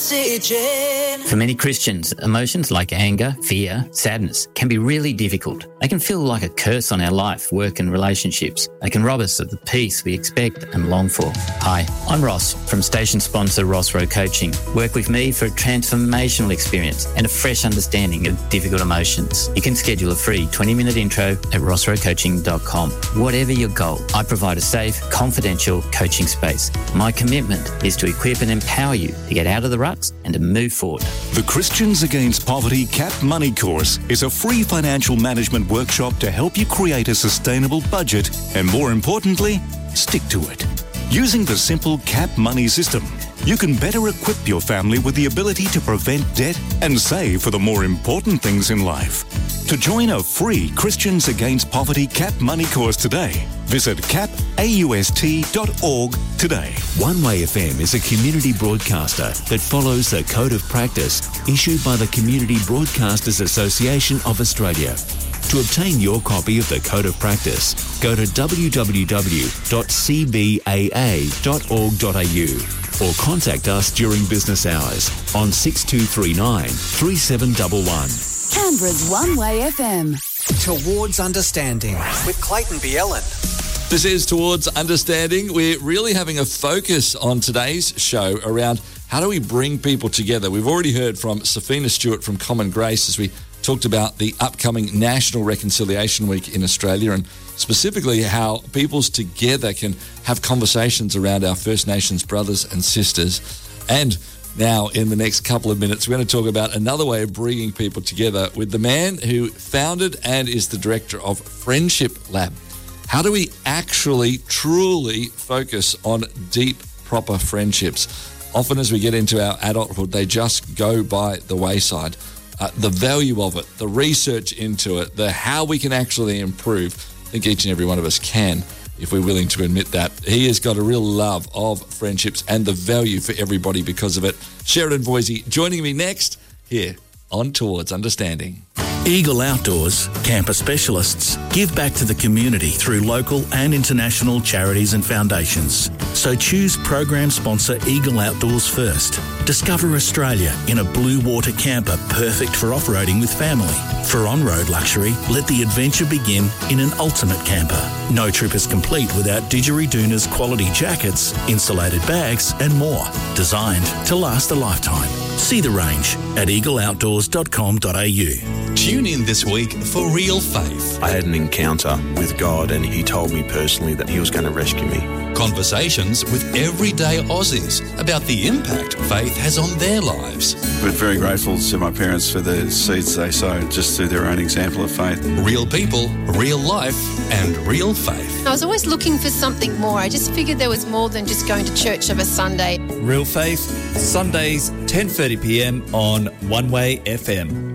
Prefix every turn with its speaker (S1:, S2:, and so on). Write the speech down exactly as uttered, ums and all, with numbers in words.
S1: oxygen.
S2: For many Christians, emotions like anger, fear, sadness can be really difficult. They can feel like a curse on our life, work and relationships. They can rob us of the peace we expect and long for. Hi, I'm Ross from station sponsor Ross Rowe Coaching. Work with me for a transformational experience and a fresh understanding of difficult emotions. You can schedule a free twenty minute intro at ross rowe coaching dot com. Whatever your goal, I provide a safe, confidential coaching space. My commitment is to equip and empower you to get out of the ruts and to move forward.
S3: The Christians Against Poverty Cap Money course is a free financial management workshop to help you create a sustainable budget and, more importantly, stick to it. Using the simple Cap Money system, you can better equip your family with the ability to prevent debt and save for the more important things in life. To join a free Christians Against Poverty Cap Money course today, visit cap aust dot org today.
S4: One Way F M is a community broadcaster that follows the Code of Practice issued by the Community Broadcasters Association of Australia. To obtain your copy of the Code of Practice, go to w w w dot c b a a dot org dot a u or contact us during business hours on six two three nine, three seven one one.
S5: Canberra's One Way F M.
S1: Towards Understanding with Clayton Bielen.
S6: This is Towards Understanding. We're really having a focus on today's show around how do we bring people together. We've already heard from Safina Stewart from Common Grace as we talked about the upcoming National Reconciliation Week in Australia and specifically how peoples together can have conversations around our First Nations brothers and sisters. And now, in the next couple of minutes, we're going to talk about another way of bringing people together with the man who founded and is the director of Friendship Lab. How do we actually, truly focus on deep, proper friendships? Often as we get into our adulthood, they just go by the wayside. Uh, the value of it, the research into it, the how we can actually improve, I think each and every one of us can, if we're willing to admit that. He has got a real love of friendships and the value for everybody because of it. Sheridan Voisey joining me next here on Towards Understanding.
S7: Eagle Outdoors, camper specialists, give back to the community through local and international charities and foundations. So choose program sponsor Eagle Outdoors first. Discover Australia in a blue water camper perfect for off-roading with family. For on-road luxury, let the adventure begin in an ultimate camper. No trip is complete without Didgeridoon's quality jackets, insulated bags and more. Designed to last a lifetime. See the range at eagle outdoors dot com dot a u.
S8: Tune in this week for Real Faith.
S9: I had an encounter with God and he told me personally that he was going to rescue me.
S8: Conversations with everyday Aussies about the impact faith has on their lives.
S10: We're very grateful to my parents for the seeds they sowed just through their own example of faith.
S8: Real people, real life and real faith.
S11: I was always looking for something more. I just figured there was more than just going to church of a Sunday.
S12: Real Faith, Sundays ten thirty p m on One Way F M.